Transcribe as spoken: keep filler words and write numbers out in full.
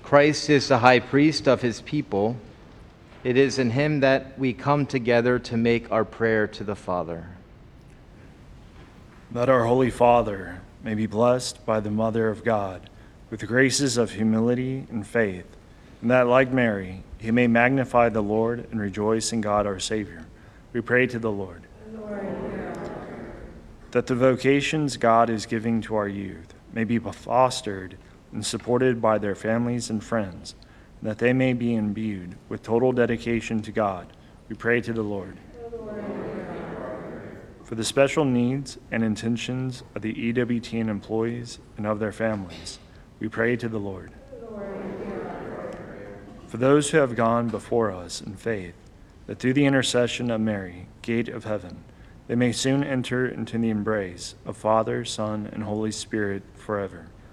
Christ is the high priest of his people. It is in him that we come together to make our prayer to the Father. That our Holy Father may be blessed by the Mother of God with the graces of humility and faith, and that, like Mary, he may magnify the Lord and rejoice in God our Savior. We pray to the Lord. Lord, that the vocations God is giving to our youth may be fostered and supported by their families and friends, and that they may be imbued with total dedication to God. We pray to the Lord. Lord. For the special needs and intentions of the E W T N employees and of their families, we pray to the Lord. Lord. For those who have gone before us in faith, that through the intercession of Mary, Gate of Heaven, they may soon enter into the embrace of Father, Son, and Holy Spirit forever.